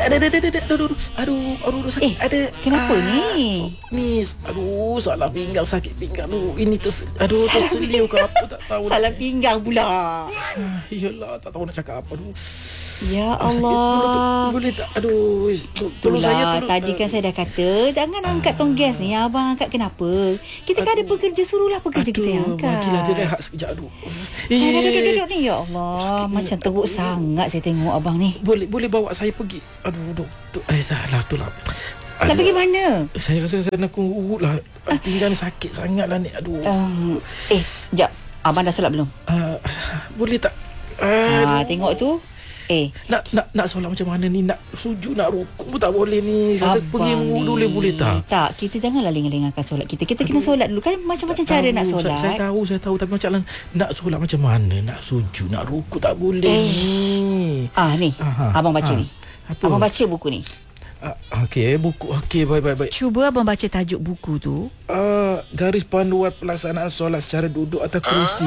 Aduh, sakit. Kenapa ni? Ni, salah pinggang, sakit pinggang. Ini terseliu ke apa tak tahu. Salah pinggang pula. Yalah, tak tahu nak cakap apa. Ya Allah. Boleh tak? Tolong saya. Tadi kan saya dah kata jangan angkat tong gas ni. Abang angkat kenapa? Kita kan ada pekerja, suruhlah pekerja kita yang angkat. Bagilah dia rehat sekejap. Duduk ni. Ya Allah, macam teruk sangat saya tengok abang ni. Boleh bawa saya pergi. Salah tu lah. Nak pergi mana? Saya rasa saya nak urut lah. Pinggang sakit sangat lah ni. Sekejap. Abang dah solat belum? Boleh tak? Tengok tu. Nak solat macam mana ni? Nak sujud, nak rukuk pun tak boleh ni. Rasa pergi mengudu boleh tak? Tak, kita janganlah lengah-lengahkan solat kita. Kita kena solat dulu. Kan macam-macam cara nak solat. Saya tahu. Tapi macam nak solat macam mana? Nak sujud, nak rukuk tak boleh ni. Ni. Abang baca ni. Apa? Abang baca buku ni. Okey, buku. Okey, baik. Cuba abang baca tajuk buku tu. Garis panduan pelaksanaan solat secara duduk atau kerusi.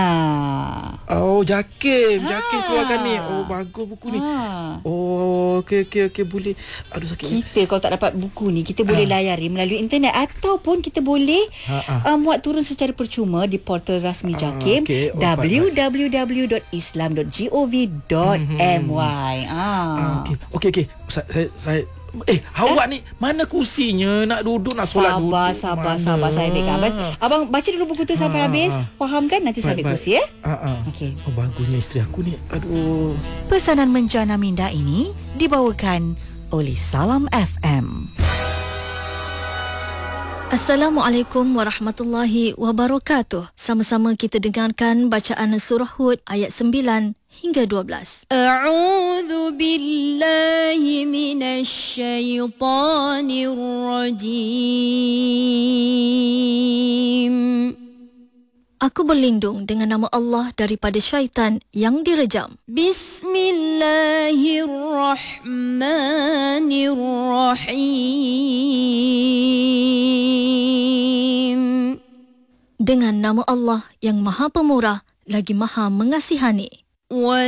Jakim keluarkan ni. Bagus buku ni. Okey, boleh. Sakit. Kita kalau tak dapat buku ni, kita boleh layari melalui internet ataupun kita boleh muat turun secara percuma di portal rasmi Jakim, www.islam.gov.my. Okey. Saya awak ni mana kursinya? Nak duduk, nak solat duduk. Sabar saya ambilkan. Abang baca dulu buku tu sampai habis. Faham kan? Nanti saya ambil kursi ya. Okey. Bagusnya isteri aku ni. Pesanan menjana minda ini dibawakan oleh Salam FM. Assalamualaikum warahmatullahi wabarakatuh. Sama-sama kita dengarkan bacaan surah Hud ayat 9 hingga 12. A'udzu billahi minasy syaithanir rajim. Aku berlindung dengan nama Allah daripada syaitan yang direjam. Bismillahirrahmanirrahim. Dengan nama Allah yang Maha Pemurah lagi Maha Mengasihani.